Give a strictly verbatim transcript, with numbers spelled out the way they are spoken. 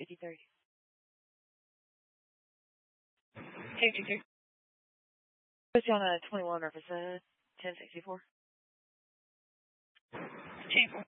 fifty-three. Two two two. Put you on a twenty-one representative, ten sixty-four. Two four.